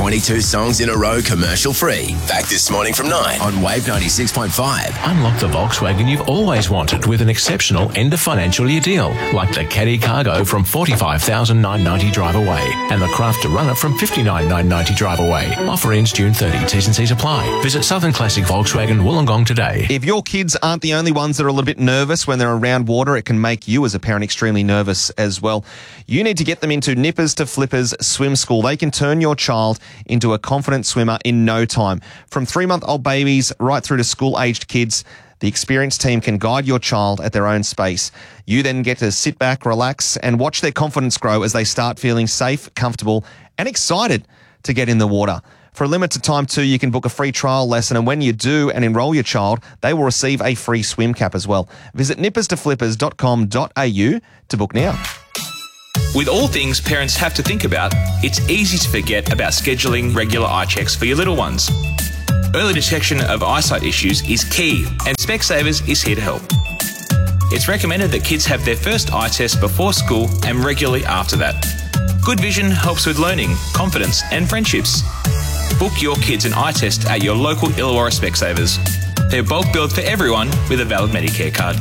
22 songs in a row commercial free. Back this morning from 9 on Wave 96.5. Unlock the Volkswagen you've always wanted with an exceptional end of financial year deal, like the Caddy Cargo from $45,990 drive away and the Crafter Runner from $59,990 drive away. Offer ends June 30. T's and C's apply. Visit Southern Classic Volkswagen Wollongong today. If your kids aren't the only ones that are a little bit nervous when they're around water, it can make you as a parent extremely nervous as well. You need to get them into Nippers to Flippers Swim School. They can turn your child into a confident swimmer in no time. From 3-month-old babies right through to school-aged kids, the experienced team can guide your child at their own space. You then get to sit back, relax, and watch their confidence grow as they start feeling safe, comfortable, and excited to get in the water. For a limited time too, you can book a free trial lesson, and when you do and enrol your child, they will receive a free swim cap as well. Visit nipperstoflippers.com.au to book now. With all things parents have to think about, it's easy to forget about scheduling regular eye checks for your little ones. Early detection of eyesight issues is key, and Specsavers is here to help. It's recommended that kids have their first eye test before school and regularly after that. Good vision helps with learning, confidence, and friendships. Book your kids an eye test at your local Illawarra Specsavers. They're bulk billed for everyone with a valid Medicare card.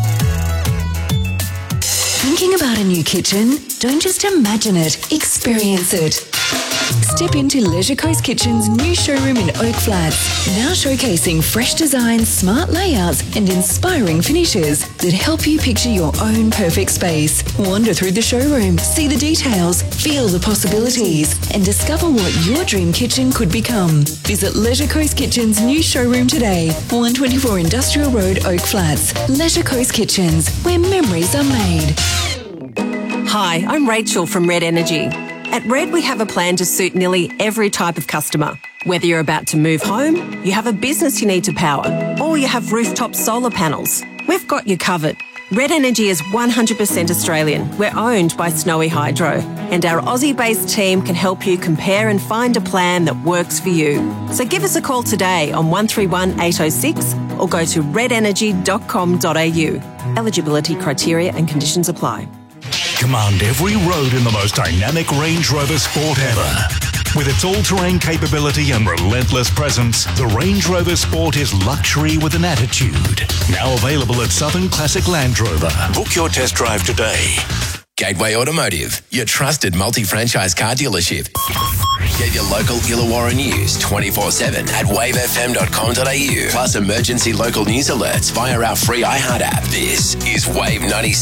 Thinking about a new kitchen? Don't just imagine it, experience it. Step into Leisure Coast Kitchen's new showroom in Oak Flats, now showcasing fresh designs, smart layouts and inspiring finishes that help you picture your own perfect space. Wander through the showroom, see the details, feel the possibilities and discover what your dream kitchen could become. Visit Leisure Coast Kitchen's new showroom today, 124 Industrial Road, Oak Flats. Leisure Coast Kitchens, where memories are made. Hi, I'm Rachel from Red Energy. At Red, we have a plan to suit nearly every type of customer. Whether you're about to move home, you have a business you need to power, or you have rooftop solar panels, we've got you covered. Red Energy is 100% Australian. We're owned by Snowy Hydro, and our Aussie-based team can help you compare and find a plan that works for you. So give us a call today on 131 806 or go to redenergy.com.au. Eligibility criteria and conditions apply. Command every road in the most dynamic Range Rover Sport ever. With its all-terrain capability and relentless presence, the Range Rover Sport is luxury with an attitude. Now available at Southern Classic Land Rover. Book your test drive today. Gateway Automotive, your trusted multi-franchise car dealership. Get your local Illawarra news 24/7 at wavefm.com.au. Plus emergency local news alerts via our free iHeart app. This is Wave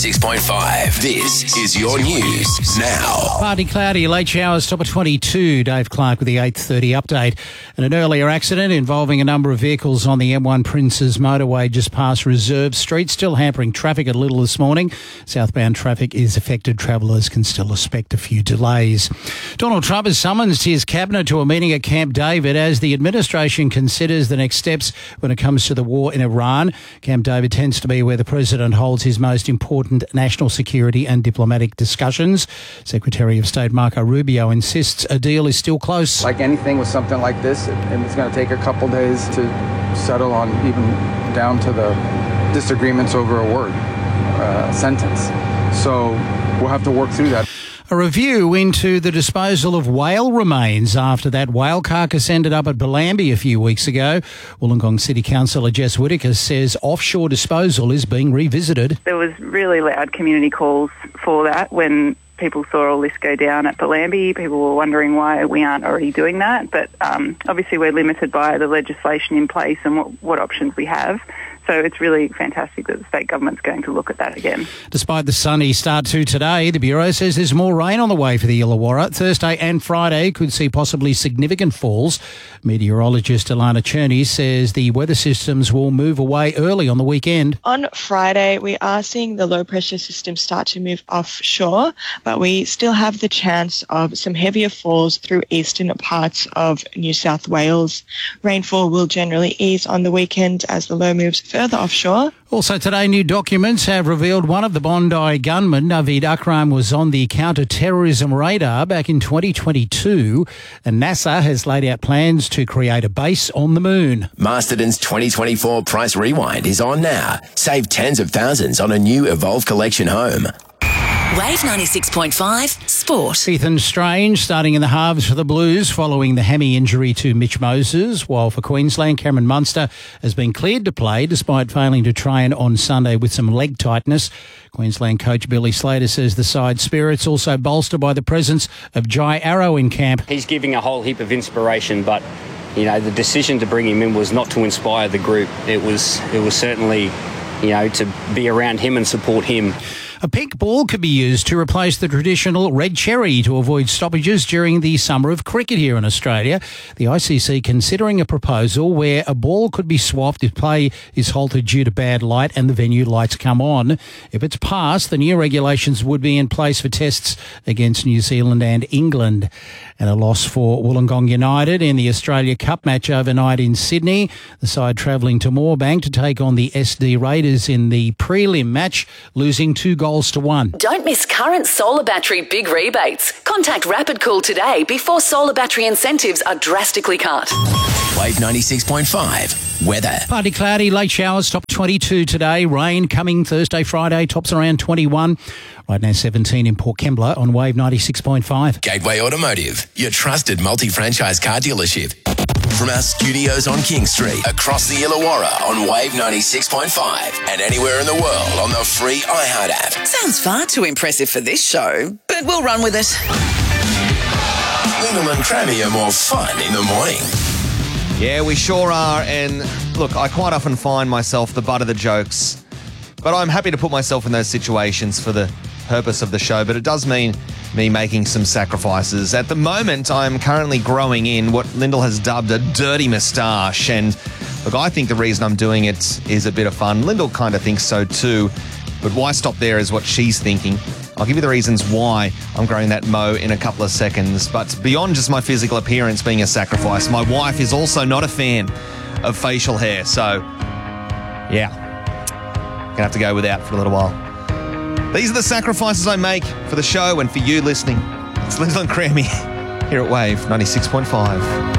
96.5. This is your news now. Partly cloudy, late showers, top of 22. Dave Clark with the 8:30 update. And an earlier accident involving a number of vehicles on the M1 Princes motorway just past Reserve Street, still hampering traffic a little this morning. Southbound traffic is affected. Travellers can still expect a few delays. Donald Trump has summoned his cabinet to a meeting at Camp David as the administration considers the next steps when it comes to the war in Iran. Camp David tends to be where the president holds his most important national security and diplomatic discussions. Secretary of State Marco Rubio insists a deal is still close. Like anything with something like this, and it's going to take a couple days to settle on, even down to the disagreements over a word, sentence. So we'll have to work through that. A review into the disposal of whale remains after that whale carcass ended up at Bellambi a few weeks ago. Wollongong City Councillor Jess Whitaker says offshore disposal is being revisited. There was really loud community calls for that when people saw all this go down at Bellambi. People were wondering why we aren't already doing that. But obviously we're limited by the legislation in place and what options we have. So it's really fantastic that the state government's going to look at that again. Despite the sunny start to today, the Bureau says there's more rain on the way for the Illawarra. Thursday and Friday could see possibly significant falls. Meteorologist Alana Cherney says the weather systems will move away early on the weekend. On Friday, we are seeing the low-pressure system start to move offshore, but we still have the chance of some heavier falls through eastern parts of New South Wales. Rainfall will generally ease on the weekend as the low moves further offshore. Also today, new documents have revealed one of the Bondi gunmen, Naveed Akram, was on the counter-terrorism radar back in 2022, and NASA has laid out plans to create a base on the moon. Masterton's 2024 Price Rewind is on now. Save tens of thousands on a new Evolve Collection home. Wave 96.5 Sport. Ethan Strange starting in the halves for the Blues following the hammy injury to Mitch Moses, while for Queensland, Cameron Munster has been cleared to play despite failing to train on Sunday with some leg tightness. Queensland coach Billy Slater says the side's spirits also bolstered by the presence of Jai Arrow in camp. He's giving a whole heap of inspiration, but the decision to bring him in was not to inspire the group. It was certainly, to be around him and support him. A pink ball could be used to replace the traditional red cherry to avoid stoppages during the summer of cricket here in Australia. The ICC considering a proposal where a ball could be swapped if play is halted due to bad light and the venue lights come on. If it's passed, the new regulations would be in place for tests against New Zealand and England. And a loss for Wollongong United in the Australia Cup match overnight in Sydney. The side travelling to Moorebank to take on the SD Raiders in the prelim match, losing 2-1. Don't miss current solar battery big rebates. Contact Rapid Cool today before solar battery incentives are drastically cut. Wave 96.5 weather. Partly cloudy, late showers, top 22 today. Rain coming Thursday, Friday, tops around 21. Right now 17 in Port Kembla on Wave 96.5. Gateway Automotive, your trusted multi-franchise car dealership. From our studios on King Street, across the Illawarra on Wave 96.5, and anywhere in the world on the free iHeart app. Sounds far too impressive for this show, but we'll run with it. Lyndall and Crammy are more fun in the morning. Yeah, we sure are. And look, I quite often find myself the butt of the jokes, but I'm happy to put myself in those situations for the purpose of the show. But it does mean me making some sacrifices. At the moment, I'm currently growing in what Lyndall has dubbed a dirty moustache. And look, I think the reason I'm doing it is a bit of fun. Lyndall kind of thinks so too. But why stop there is what she's thinking. I'll give you the reasons why I'm growing that mo in a couple of seconds. But beyond just my physical appearance being a sacrifice, my wife is also not a fan of facial hair. So, yeah, gonna have to go without for a little while. These are the sacrifices I make for the show and for you listening. It's Lyndall and Crammy here at Wave 96.5.